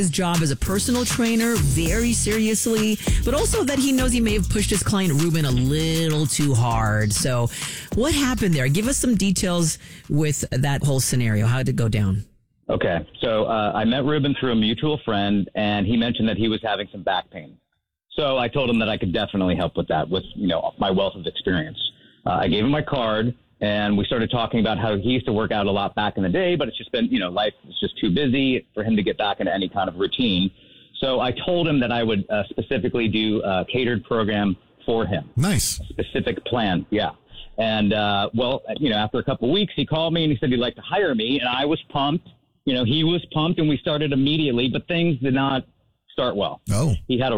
his job as a personal trainer very seriously, but also that he knows he may have pushed his client Ruben a little too hard. So what happened there? Give us some details with that whole scenario. How did it go down? Okay. So I met Ruben through a mutual friend, and he mentioned that he was having some back pain. So I told him that I could definitely help with that with, my wealth of experience. I gave him my card, and we started talking about how he used to work out a lot back in the day, but it's just been, life is just too busy for him to get back into any kind of routine. So I told him that I would specifically do a catered program for him. Nice. A specific plan. Yeah. And, after a couple of weeks, he called me and he said he'd like to hire me, and I was pumped. He was pumped, and we started immediately, but things did not start well. Oh. He had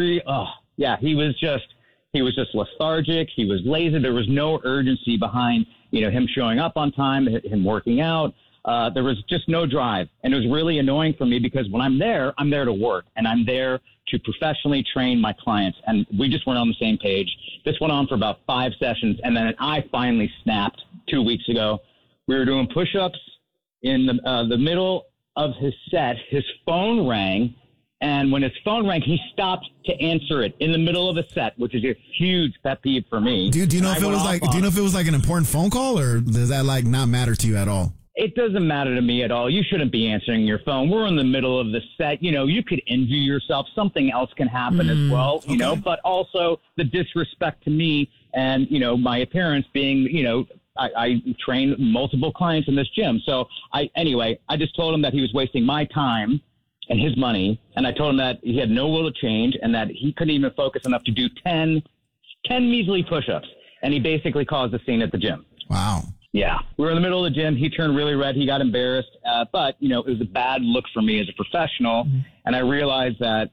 he was just lethargic. He was lazy. There was no urgency behind, him showing up on time, him working out. There was just no drive. And it was really annoying for me because when I'm there to work, and I'm there to professionally train my clients. And we just weren't on the same page. This went on for about 5 sessions. And then I finally snapped 2 weeks ago. We were doing push-ups in the middle of his set. His phone rang. And when his phone rang, he stopped to answer it in the middle of a set, which is a huge pet peeve for me. Do you know if it was like an important phone call, or does that not matter to you at all? It doesn't matter to me at all. You shouldn't be answering your phone. We're in the middle of the set. You could injure yourself. Something else can happen as well, but also the disrespect to me and, my appearance being, I train multiple clients in this gym. So I just told him that he was wasting my time and his money. And I told him that he had no will to change and that he couldn't even focus enough to do 10 measly push-ups. And he basically caused a scene at the gym. Wow. Yeah. We were in the middle of the gym. He turned really red. He got embarrassed. But, it was a bad look for me as a professional. Mm-hmm. And I realized that,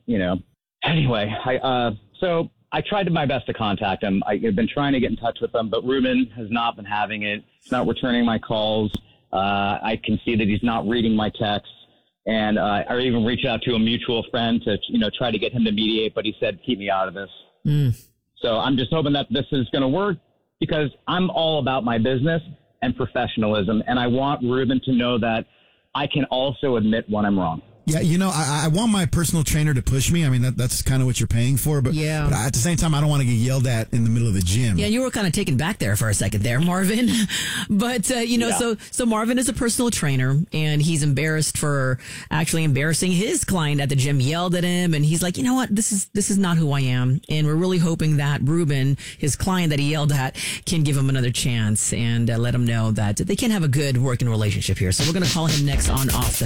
so I tried my best to contact him. I've been trying to get in touch with him, but Ruben has not been having it. He's not returning my calls. I can see that he's not reading my texts. And I even reached out to a mutual friend to, try to get him to mediate, but he said, keep me out of this. Mm. So I'm just hoping that this is going to work because I'm all about my business and professionalism. And I want Ruben to know that I can also admit when I'm wrong. Yeah, I want my personal trainer to push me. I mean, that's kind of what you're paying for. But, yeah. But at the same time, I don't want to get yelled at in the middle of the gym. Yeah, you were kind of taken back there for a second there, Marvin. But, so Marvin is a personal trainer, and he's embarrassed for actually embarrassing his client at the gym, yelled at him. And he's like, you know what? This is not who I am. And we're really hoping that Ruben, his client that he yelled at, can give him another chance and let him know that they can have a good working relationship here. So we're going to call him next on Off the